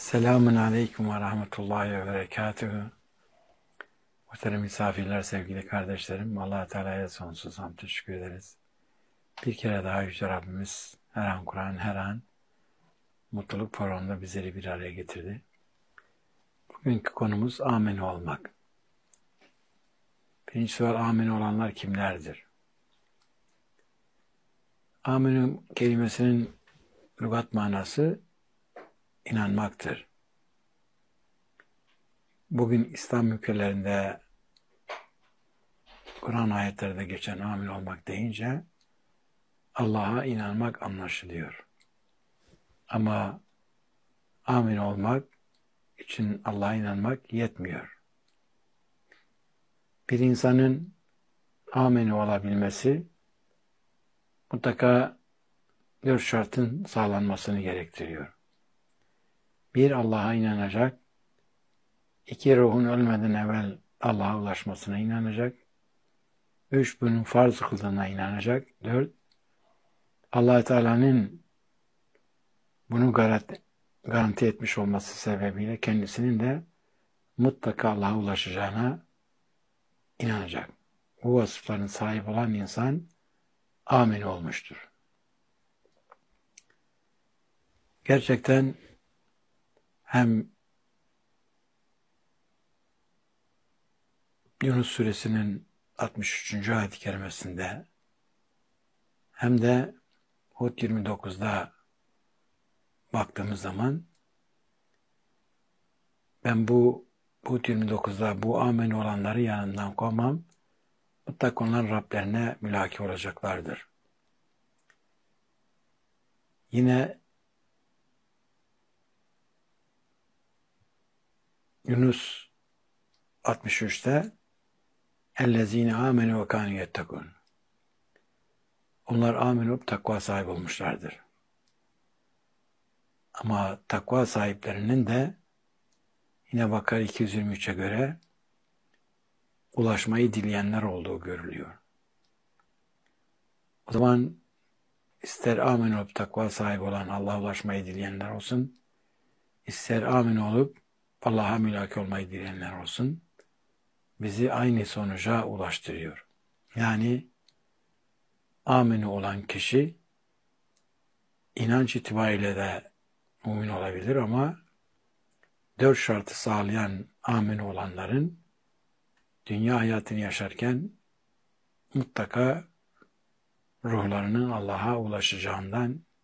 Selamun Aleyküm ve Rahmetullahi ve Berekatühü. Muhterem misafirler, sevgili kardeşlerim, Allah-u Teala'ya sonsuz hamd teşekkür ederiz. Bir kere daha Yüce Rabbimiz her an Kur'an, her an mutluluk programında bizleri bir araya getirdi. Bugünkü konumuz ameni olmak. Birinci soru, ameni olanlar kimlerdir? Ameni kelimesinin lügat manası inanmaktır. Bugün İslam ülkelerinde Kur'an ayetlerinde geçen amin olmak deyince Allah'a inanmak anlaşılıyor. Ama amin olmak için Allah'a inanmak yetmiyor. Bir insanın amini olabilmesi mutlaka 4 şartın sağlanmasını gerektiriyor. 1, Allah'a inanacak. 2, ruhun ölmeden evvel Allah'a ulaşmasına inanacak. 3, bunun farz kıldığına inanacak. 4, Allah-u Teala'nın bunu garanti etmiş olması sebebiyle kendisinin de mutlaka Allah'a ulaşacağına inanacak. Bu vasıfların sahip olan insan amin olmuştur. Gerçekten hem Yunus suresinin 63. ayet-i kerimesinde hem de Hud 29'da baktığımız zaman ben bu Hud 29'da bu amin olanları yanından kovmam, mutlaka onlar Rablerine mülaki olacaklardır. Yine Yunus 63'te اَلَّذ۪ينَ آمَنُوا وَكَانُوا يَتَّقُونَ Onlar amin olup takva sahibi olmuşlardır. Ama takva sahiplerinin de yine Bakara 223'e göre ulaşmayı dileyenler olduğu görülüyor. O zaman ister amin olup takva sahibi olan Allah'a ulaşmayı dileyenler olsun, ister amin olup Allah'a mülaki olmayı dileyenler olsun, bizi aynı sonuca ulaştırıyor. Yani amin olan kişi inanç itibariyle de mümin olabilir ama 4 şartı sağlayan amin olanların dünya hayatını yaşarken mutlaka ruhlarının Allah'a ulaşacağından